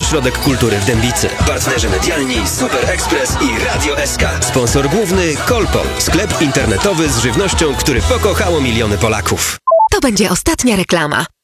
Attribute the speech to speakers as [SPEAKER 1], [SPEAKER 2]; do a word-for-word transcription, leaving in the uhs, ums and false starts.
[SPEAKER 1] Ośrodek Kultury w Dębicy. Partnerzy medialni Super Express i Radio S K. Sponsor główny Kolpol, sklep internetowy z żywnością, który pokochało miliony Polaków.
[SPEAKER 2] To będzie ostatnia reklama.